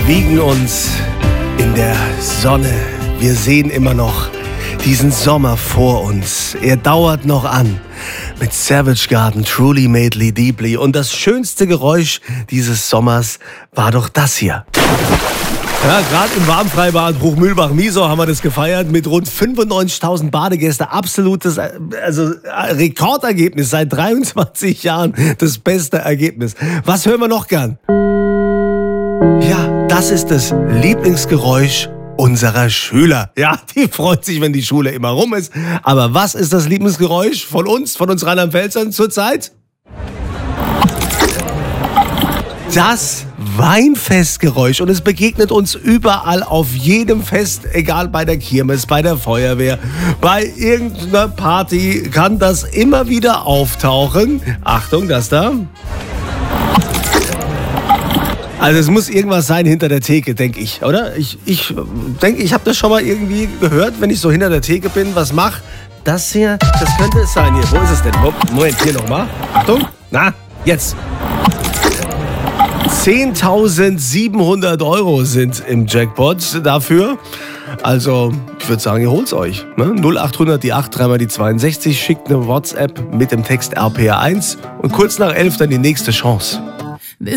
wiegen uns in der Sonne. Wir sehen immer noch diesen Sommer vor uns. Er dauert noch an. Mit Savage Garden, Truly Madly Deeply. Und das schönste Geräusch dieses Sommers war doch das hier. Ja, gerade im Warmfreibad Bruchmühlbach-Miesau haben wir das gefeiert mit rund 95.000 Badegäste. Absolutes, Rekordergebnis seit 23 Jahren. Das beste Ergebnis. Was hören wir noch gern? Ja, das ist das Lieblingsgeräusch unserer Schüler. Ja, die freut sich, wenn die Schule immer rum ist. Aber was ist das Lieblingsgeräusch von uns, von uns Rheinland-Pfälzern zurzeit? Das Weinfestgeräusch. Und es begegnet uns überall auf jedem Fest, egal bei der Kirmes, bei der Feuerwehr, bei irgendeiner Party kann das immer wieder auftauchen. Achtung, das da. Also es muss irgendwas sein hinter der Theke, denke ich, oder? Ich denke, ich habe das schon mal irgendwie gehört, wenn ich so hinter der Theke bin, was mach. Das hier, das könnte es sein hier. Wo ist es denn? Moment, hier nochmal. Achtung. Na, jetzt. 10.700 € sind im Jackpot dafür. Also, ich würde sagen, ihr holt's euch. Ne? 0800 die 8, 3 mal die 62, schickt eine WhatsApp mit dem Text RPR1 und kurz nach 11 dann die nächste Chance.